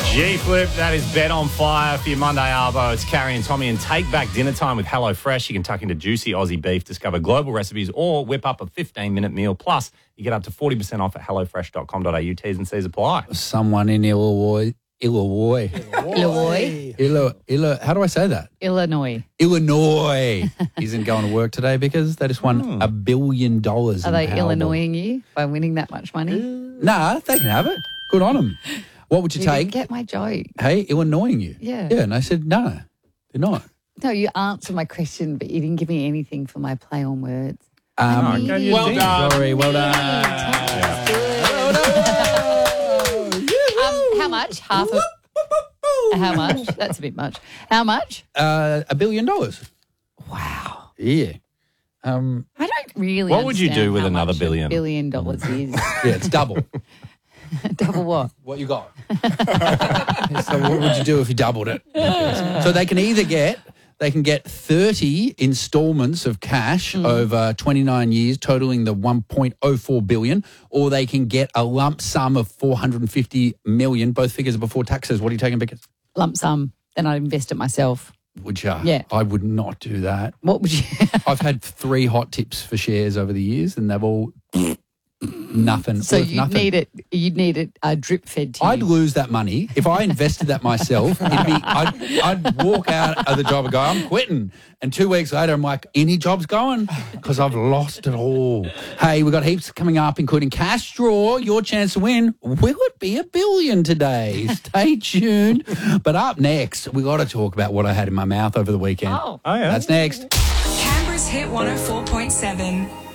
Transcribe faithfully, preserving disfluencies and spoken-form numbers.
G-Flip, that is Bet on Fire for your Monday Arvo. It's Carrie and Tommy, and take back dinner time with HelloFresh. You can tuck into juicy Aussie beef, discover global recipes, or whip up a fifteen-minute meal. Plus, you get up to forty percent off at hello fresh dot com dot a u. T's and C's apply. Someone in Illinois, Illinois, Illinois. Illinois, Illinois, how do I say that? Illinois. Illinois isn't going to work today because they just won a billion dollars. Are in they Powerball. Illinoising you by winning that much money? Nah, they can have it. Good on them. What would you, You take? didn't get my joke. Hey, Illinoising you. Yeah. Yeah, and I said, no, they're not. No, you answered my question, but you didn't give me anything for my play on words. Um, I gave you a well ding. done. Sorry, well done. Well done. Um, how much? Half of. How much? That's a bit much. How much? Uh, a billion dollars. Wow. Yeah. Um, I don't really. What would you understand do with how another much a billion? Billion dollars is yeah, it's double. double what? What you got? So what would you do if you doubled it? So they can either get they can get thirty installments of cash Mm. over twenty-nine years, totaling the one point oh four billion, or they can get a lump sum of four hundred fifty million. Both figures are before taxes. What are you taking, Bickers? Lump sum. Then I'd invest it myself. Would you? Yeah. I would not do that. What would you? I've had three hot tips for shares over the years, and they've all nothing. So worth you'd nothing. need it. You'd need it uh, drip fed to you. I'd lose that money if I invested that myself. It'd be, I'd, I'd walk out of the job and go, I'm quitting. And two weeks later, I'm like, any jobs going? Because I've lost it all. Hey, we've got heaps coming up, including cash draw, your chance to win. Will it be a billion today? Stay tuned. But up next, we got to talk about what I had in my mouth over the weekend. Oh. Oh, yeah. That's next. Canberra's Hit one oh four point seven.